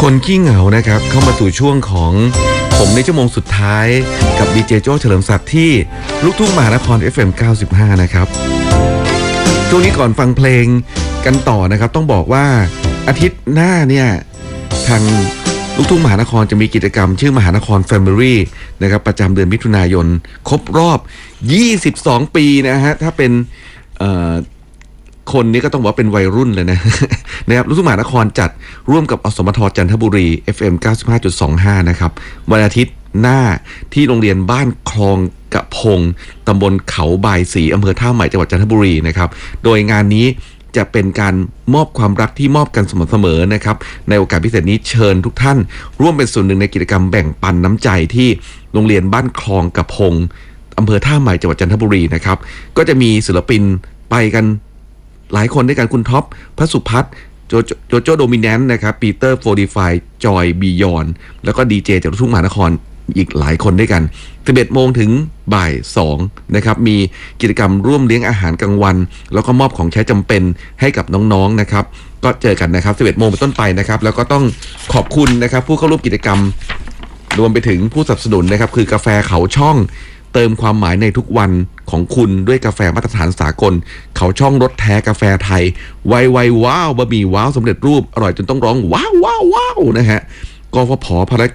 คนขี้เหงานะครับเข้ามาสู่ช่วงของผมในชั่วโมงสุดท้ายกับดีเจโจ้เฉลิมศักดิ์ที่ลูกทุ่งมหานคร FM 95 นะครับช่วงนี้ก่อนฟังเพลงกันต่อนะครับต้องบอกว่าอาทิตย์หน้าเนี่ยทางลูกทุ่งมหานครจะมีกิจกรรมชื่อมหานคร Family นะครับประจำเดือนมิถุนายนครบรอบ22 ปีนะฮะถ้าเป็นคนนี้ก็ต้องบอกว่าเป็นวัยรุ่นเลยนะ นะครับลูกทุ่งมหานครจัดร่วมกับอสมทจันทบุรี FM 95.25 นะครับวันอาทิตย์หน้าที่โรงเรียนบ้านคลองกระพงตำบลเขาบายศรีอำเภอท่าใหม่จังหวัดจันทบุรีนะครับโดยงานนี้จะเป็นการมอบความรักที่มอบกันเสมอๆนะครับในโอกาสพิเศษนี้เชิญทุกท่านร่วมเป็นส่วนหนึ่งในกิจกรรมแบ่งปันน้ำใจที่โรงเรียนบ้านคลองกระพงอำเภอท่าใหม่จังหวัดจันทบุรีนะครับก็จะมีศิลปินไปกันหลายคนด้วยกันคุณท็อปพระสุพัฒน์โจโจโดมิแนนต์นะครับปีเตอร์45จอยบียอนแล้วก็ดีเจจากลูกทุ่งมหานครอีกหลายคนด้วยกัน 11 โมงถึงบ่าย 2นะครับมีกิจกรรมร่วมเลี้ยงอาหารกลางวันแล้วก็มอบของใช้จำเป็นให้กับน้องๆนะครับก็เจอกันนะครับ 11 โมงเป็นต้นไปนะครับแล้วก็ต้องขอบคุณนะครับผู้เข้าร่วมกิจกรรมรวมไปถึงผู้สนับสนุนนะครับคือกาแฟเขาช่องเติมความหมายในทุกวันของคุณด้วยกาแฟมาตรฐานสากลเขาช่องรสแท้กาแฟไทยไวว้าวบะหมี่ว้าวสำเร็จรูปอร่อยจนต้องร้องว้าวนะฮะกฟผภาร